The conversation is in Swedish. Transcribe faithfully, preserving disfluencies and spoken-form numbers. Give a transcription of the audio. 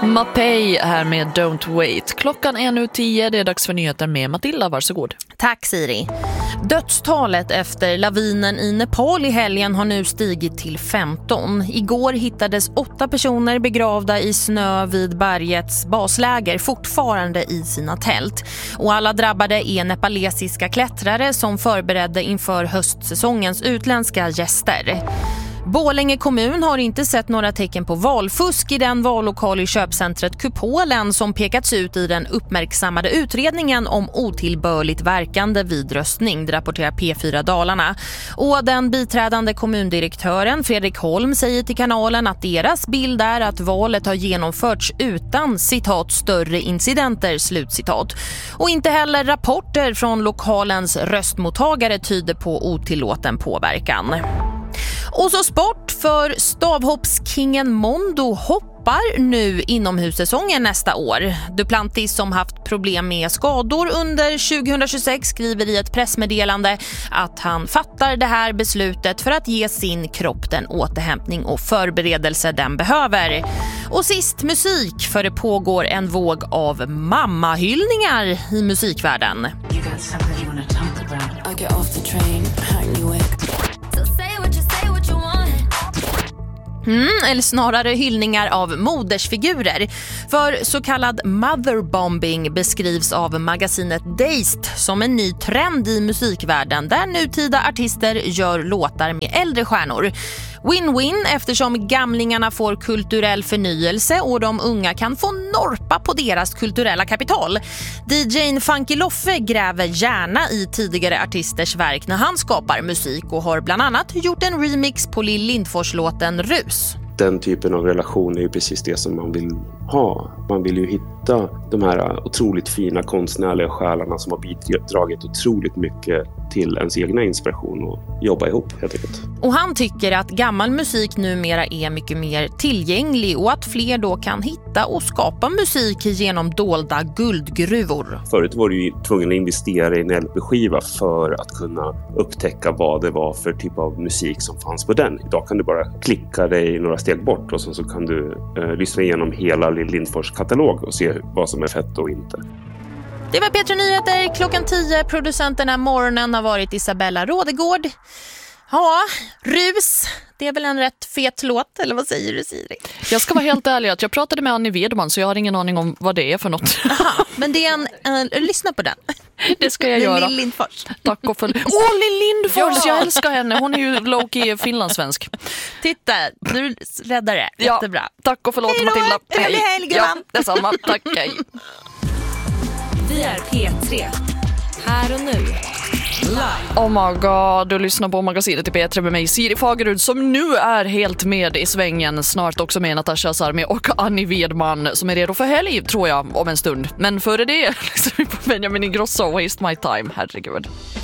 Mapei här med Don't Wait. Klockan är nu tio, det är dags för nyheter med Matilda, varsågod. Tack Siri. Dödstalet efter lavinen i Nepal i helgen har nu stigit till femton. Igår hittades åtta personer begravda i snö vid bergets basläger, fortfarande i sina tält. Och alla drabbade är nepalesiska klättrare som förberedde inför höstsäsongens utländska gäster. Borlänge kommun har inte sett några tecken på valfusk i den vallokal i köpcentret Kupolen som pekats ut i den uppmärksammade utredningen om otillbörligt verkande vid röstning, rapporterar P fyra Dalarna. Och den biträdande kommundirektören Fredrik Holm säger till kanalen att deras bild är att valet har genomförts utan citat större incidenter, slutcitat. Och inte heller rapporter från lokalens röstmottagare tyder på otillåten påverkan. Och så sport, för stavhoppskingen Mondo hoppar nu inomhussäsongen nästa år. Duplantis, som haft problem med skador under tjugohundratjugosex, skriver i ett pressmeddelande att han fattar det här beslutet för att ge sin kropp den återhämtning och förberedelse den behöver. Och sist musik, för det pågår en våg av mammahyllningar i musikvärlden. Mm, eller snarare hyllningar av modersfigurer. För så kallad motherbombing beskrivs av magasinet Dazed som en ny trend i musikvärlden där nutida artister gör låtar med äldre stjärnor. Win-win, eftersom gamlingarna får kulturell förnyelse och de unga kan få norpa på deras kulturella kapital. D J:n Funky Loffe gräver gärna i tidigare artisters verk när han skapar musik och har bland annat gjort en remix på Lill Lindfors-låten Rus. Den typen av relation är ju precis det som man vill ha. Man vill ju hitta de här otroligt fina konstnärliga själarna som har bidragit otroligt mycket till ens egna inspiration och jobba ihop helt enkelt. Och han tycker att gammal musik numera är mycket mer tillgänglig och att fler då kan hitta och skapa musik genom dolda guldgruvor. Förut var du ju tvungen att investera i en L P-skiva för att kunna upptäcka vad det var för typ av musik som fanns på den. Idag kan du bara klicka dig några steg bort och så, så kan du eh, lyssna igenom hela Lill Lindfors katalog och se vad som är fett och inte. Det var P tre Nyheter klockan tio. Producenterna morgonen har varit Isabella Rådegård. Ja, Rus. Det är väl en rätt fet låt, eller vad säger du, Siri? Jag ska vara helt ärlig att jag pratade med Annie Wedman så jag har ingen aning om vad det är för något. Aha, men det är en, uh, lyssna på den. Det ska jag göra. Lill Lindfors. Tack och för... Åh, Lill Lindfors, jag älskar henne. Hon är ju low-key finlandssvensk. Titta, du räddar det. Ja, jättebra. Tack och förlåt, Matilda. Hej, hej, ja, detsamma. Tack, hej. Vi är P tre. Här och nu. Oh my god, du lyssnar på magasinet i P tre med mig, Siri Fagerud, som nu är helt med i svängen. Snart också med Natasha Sarmi och Annie Wedman som är redo för helg, tror jag, om en stund. Men före det, liksom på Benjamin Ingrosso, Waste My Time, herregud.